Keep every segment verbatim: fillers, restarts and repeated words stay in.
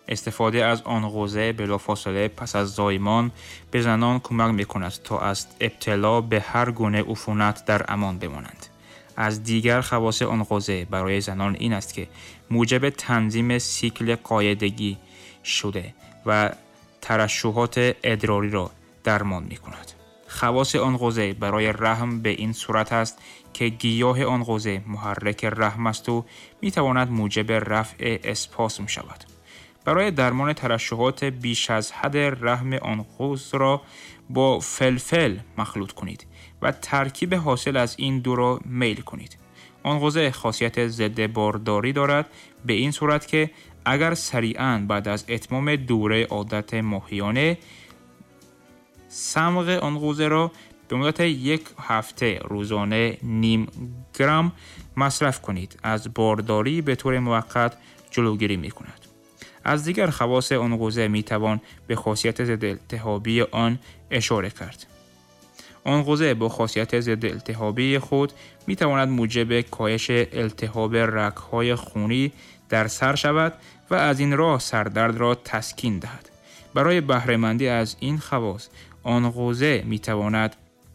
استفاده از آن غوزه بلافاصله پس از زایمان به زنان کمک می‌کند تا از ابتلا به هر گونه عفونت در امان بمانند. از دیگر خواص آن غوزه برای زنان این است که موجب تنظیم سیکل قاعدگی شده و ترشحات ادراری را درمان می‌کند. خواص آن غوزه برای رحم به این صورت است که گیاه آن غوزه محرک رحم است و می‌تواند موجب رفع اسپاسم شود. برای درمان ترشحات بیش از حد رحم آن غوز را با فلفل مخلوط کنید و ترکیب حاصل از این دو را میل کنید. آن غوزه خاصیت ضد بارداری دارد به این صورت که اگر سریعاً بعد از اتمام دوره عادت ماهیانه صمغ آن غوزه را به مدت یک هفته روزانه نیم گرم مصرف کنید از بارداری به طور موقت جلوگیری می کند. از دیگر خواص آن غوزه می توان به خاصیت ضد التهابی آن اشاره کرد. آن غوزه با خاصیت ضد التهابی خود می تواند موجب کاهش التهاب رگ‌های خونی در سر شود و از این راه سردرد را تسکین دهد. برای بهره مندی از این خواص آن غوزه می تواند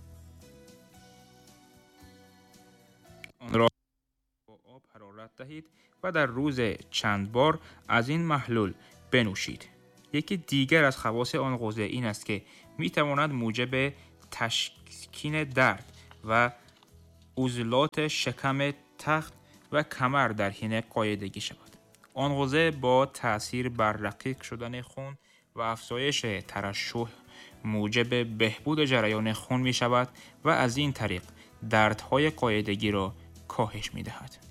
آن را با آب حرارت دهید و در روز چند بار از این محلول بنوشید. یکی دیگر از خواص آن غوزه این است که می تواند موجب تسکین درد و عضلات شکم تخت و کمر در حین قاعدگی شود. آن غوزه با تأثیر بر رقیق شدن خون و افزایش ترشح موجب بهبود جریان خون می شود و از این طریق دردهای قاعدگی را کاهش می دهد.